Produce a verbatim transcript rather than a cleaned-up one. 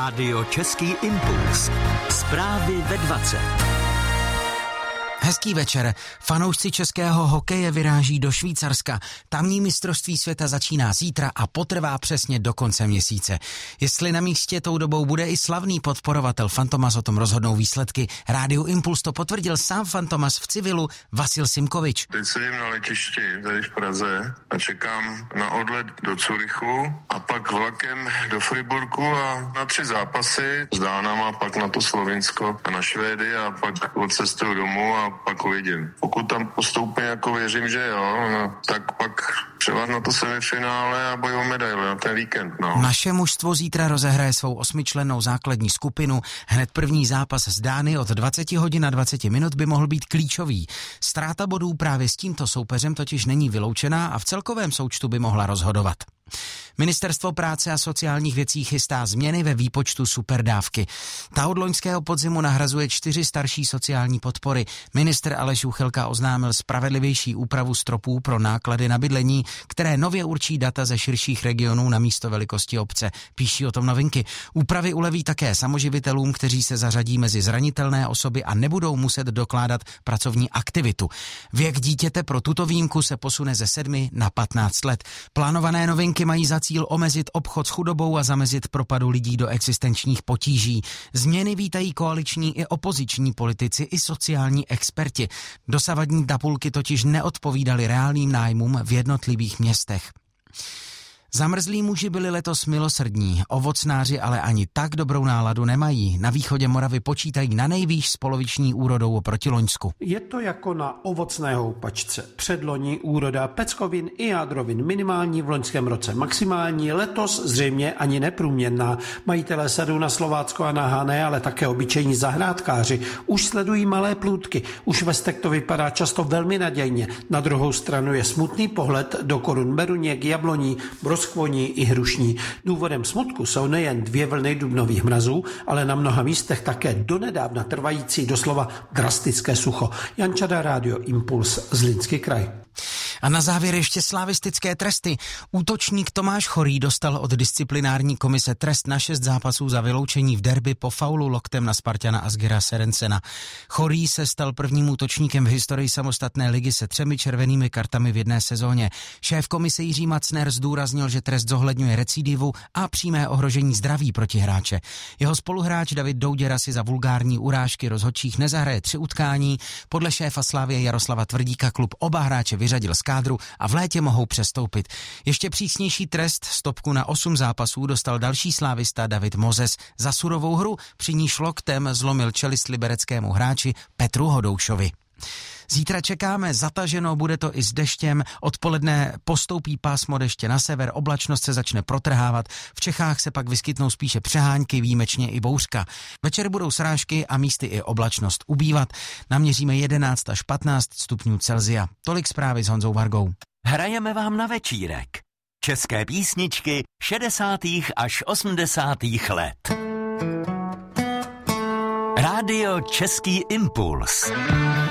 Rádio Český impuls. Zprávy ve dvacet. Hezký večer. Fanoušci českého hokeje vyráží do Švýcarska. Tamní mistrovství světa začíná zítra a potrvá přesně do konce měsíce. Jestli na místě tou dobou bude i slavný podporovatel Fantomas, o tom rozhodnou výsledky. Rádiu Impuls to potvrdil sám Fantomas v civilu Vasil Simkovič. Teď sedím na letišti tady v Praze a čekám na odlet do Curychu a pak vlakem do Friburku a na tři zápasy s Dánama, pak na to Slovinsko a na Švédy a pak odcestuju domů a pak uvidím. Pokud tam postoupím, jako věřím, že jo, no, tak pak třeba na to semifinále a boj o medaile na ten víkend, no. Naše mužstvo zítra rozehraje svou osmičlennou základní skupinu. Hned první zápas s Dány od dvacet hodin na dvacet minut by mohl být klíčový. Ztráta bodů právě s tímto soupeřem totiž není vyloučená a v celkovém součtu by mohla rozhodovat. Ministerstvo práce a sociálních věcí chystá změny ve výpočtu superdávky. Ta od loňského podzimu nahrazuje čtyři starší sociální podpory. Ministr Aleš Juchelka oznámil spravedlivější úpravu stropů pro náklady na bydlení, které nově určí data ze širších regionů na místo velikosti obce. Píší o tom Novinky. Úpravy uleví také samoživitelům, kteří se zařadí mezi zranitelné osoby a nebudou muset dokládat pracovní aktivitu. Věk dítěte pro tuto výjimku se posune ze sedmi na patnáct let. Plánované novinky mají za cíl omezit obchod s chudobou a zamezit propadu lidí do existenčních potíží. Změny vítají koaliční i opoziční politici i sociální experti. Dosavadní tabulky totiž neodpovídaly reálným nájmům v jednotlivých městech. Zamrzlí muži byli letos milosrdní, ovocnáři ale ani tak dobrou náladu nemají. Na východě Moravy počítají na nejvýš s poloviční úrodou oproti loňsku. Je to jako na ovocné houpačce. Předloni úroda peckovin i jádrovin minimální, v loňském roce maximální, letos zřejmě ani neprůměrná. Majitelé sadů na Slovácko a na Hané, ale také obyčejní zahrádkáři už sledují malé plůdky. Už ve stek to vypadá často velmi nadějně. Na druhou stranu je smutný pohled do korun beruněk, jabloní, skvoní i hrušní. Důvodem smutku jsou nejen dvě vlny dubnových mrazů, ale na mnoha místech také donedávna trvající doslova drastické sucho. Jan Čada, Rádio Impuls, Zlínský kraj. A na závěr ještě slavistické tresty. Útočník Tomáš Chorý dostal od disciplinární komise trest na šest zápasů za vyloučení v derby po faulu loktem na Spartana Asgera Serencena. Chorý se stal prvním útočníkem v historii samostatné ligy se třemi červenými kartami v jedné sezóně. Šéf komise Jiří Macner zdůraznil, že trest zohledňuje recidivu a přímé ohrožení zdraví protihráče. Jeho spoluhráč David Douděra si za vulgární urážky rozhodčích nezahraje tři utkání. Podle šéfa Slavie Jaroslava Tvrdíka klub oba hráče vyřadil z kádru a v létě mohou přestoupit. Ještě přísnější trest, stopku na osm zápasů, dostal další slávista David Mozes za surovou hru, při níž loktem zlomil čelist libereckému hráči Petru Hodoušovi. Zítra čekáme zataženo, bude to i s deštěm, odpoledne postoupí pásmo deště na sever, oblačnost se začne protrhávat, v Čechách se pak vyskytnou spíše přehánky, výjimečně i bouřka. Večer budou srážky a místy i oblačnost ubývat, naměříme jedenáct až patnáct stupňů Celsia. Tolik zprávy s Honzou Vargou. Hrajeme vám na večírek. České písničky šedesátých až osmdesátých let. Rádio Český impuls.